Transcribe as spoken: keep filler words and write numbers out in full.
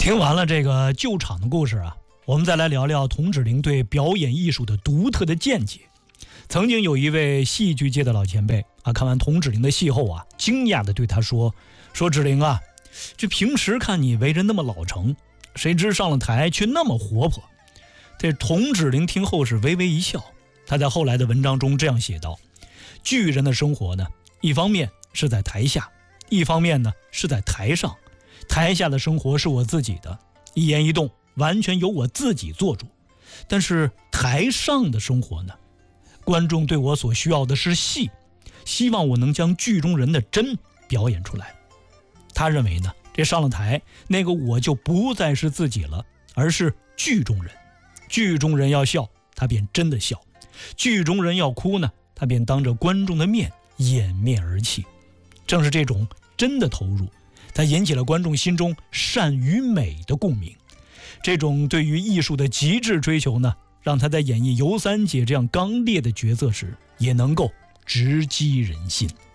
听完了这个救场的故事啊，我们再来聊聊童芷苓对表演艺术的独特的见解。曾经有一位戏剧界的老前辈啊，看完童芷苓的戏后啊，惊讶地对他说：“说芷苓啊，这平时看你为人那么老成，谁知上了台却那么活泼。”这童芷苓听后是微微一笑，他在后来的文章中这样写道：“巨人的生活呢，一方面是在台下，一方面呢是在台上。台下的生活是我自己的，一言一动完全由我自己做主。但是台上的生活呢，观众对我所需要的是戏，希望我能将剧中人的真表演出来。”他认为呢，这上了台，那个我就不再是自己了，而是剧中人。剧中人要笑，他便真的笑；剧中人要哭呢，他便当着观众的面掩面而泣。正是这种真的投入，它引起了观众心中善与美的共鸣。这种对于艺术的极致追求呢，让他在演绎尤三姐这样刚烈的角色时，也能够直击人心。